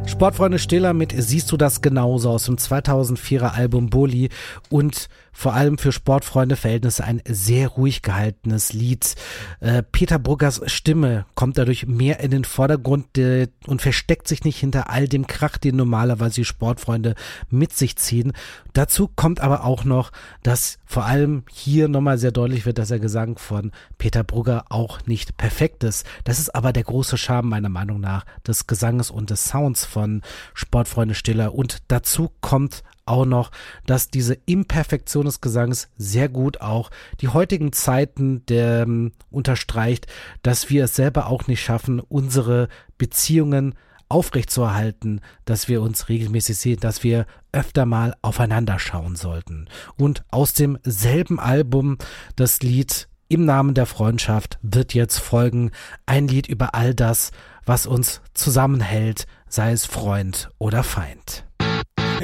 Sportfreunde Stiller mit Siehst du das genauso aus dem 2004er Album Bully und vor allem für Sportfreunde Verhältnisse ein sehr ruhig gehaltenes Lied. Peter Bruggers Stimme kommt dadurch mehr in den Vordergrund und versteckt sich nicht hinter all dem Krach, den normalerweise die Sportfreunde mit sich ziehen. Dazu kommt aber auch noch, dass vor allem hier nochmal sehr deutlich wird, dass der Gesang von Peter Brugger auch nicht perfekt ist. Das ist aber der große Charme meiner Meinung nach des Gesanges und des Sounds von Sportfreunde Stiller. Und dazu kommt auch noch, dass diese Imperfektion des Gesangs sehr gut auch die heutigen Zeiten unterstreicht, dass wir es selber auch nicht schaffen, unsere Beziehungen aufrechtzuerhalten, dass wir uns regelmäßig sehen, dass wir öfter mal aufeinander schauen sollten. Und aus demselben Album das Lied Im Namen der Freundschaft wird jetzt folgen, ein Lied über all das, was uns zusammenhält, sei es Freund oder Feind.